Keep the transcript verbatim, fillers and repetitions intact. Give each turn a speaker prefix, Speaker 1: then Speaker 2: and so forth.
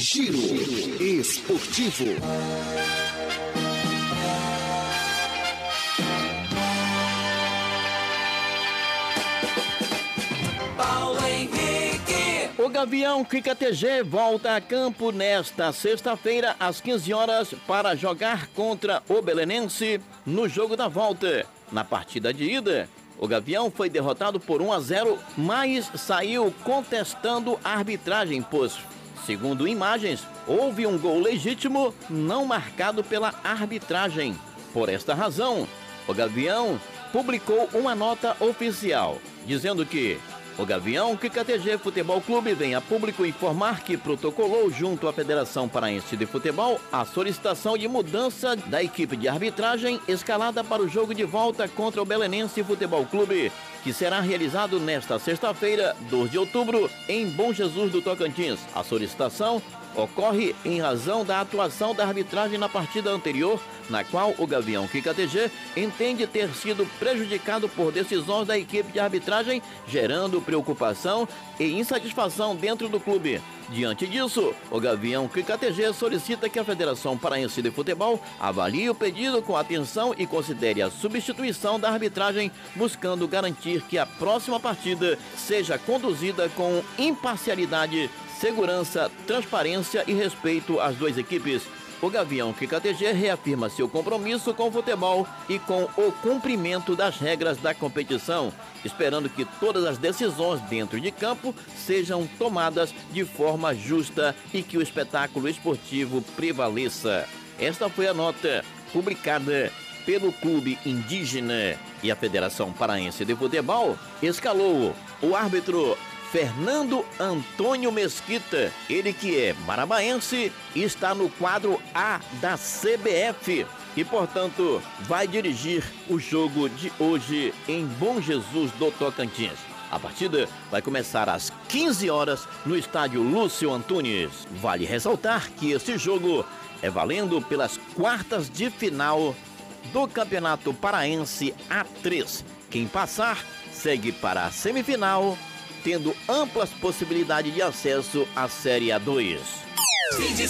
Speaker 1: Giro Esportivo.
Speaker 2: Paulo Henrique.
Speaker 3: O Gavião Crica T G volta a campo nesta sexta-feira às quinze horas para jogar contra o Belenense no jogo da volta. Na partida de ida, o Gavião foi derrotado por um a zero, mas saiu contestando a arbitragem, pois, segundo imagens, houve um gol legítimo não marcado pela arbitragem. Por esta razão, o Gavião publicou uma nota oficial, dizendo que o Gavião Crica T G Futebol Clube vem a público informar que protocolou junto à Federação Paraense de Futebol a solicitação de mudança da equipe de arbitragem escalada para o jogo de volta contra o Belenense Futebol Clube, que será realizado nesta sexta-feira, dois de outubro, em Bom Jesus do Tocantins. A solicitação ocorre em razão da atuação da arbitragem na partida anterior, na qual o Gavião Crica T G entende ter sido prejudicado por decisões da equipe de arbitragem, gerando preocupação e insatisfação dentro do clube. Diante disso, o Gavião Crica T G solicita que a Federação Paraense de Futebol avalie o pedido com atenção e considere a substituição da arbitragem, buscando garantir que a próxima partida seja conduzida com imparcialidade, segurança, transparência e respeito às duas equipes. O Gavião Crica T G reafirma seu compromisso com o futebol e com o cumprimento das regras da competição, esperando que todas as decisões dentro de campo sejam tomadas de forma justa e que o espetáculo esportivo prevaleça. Esta foi a nota publicada pelo Clube Indígena, e a Federação Paraense de Futebol escalou o árbitro Fernando Antônio Mesquita, ele que é marabaense, está no quadro A da C B F e, portanto, vai dirigir o jogo de hoje em Bom Jesus do Tocantins. A partida vai começar às quinze horas no estádio Lúcio Antunes. Vale ressaltar que esse jogo é valendo pelas quartas de final do Campeonato Paraense A três. Quem passar segue para a semifinal, tendo amplas possibilidades de acesso à Série A dois.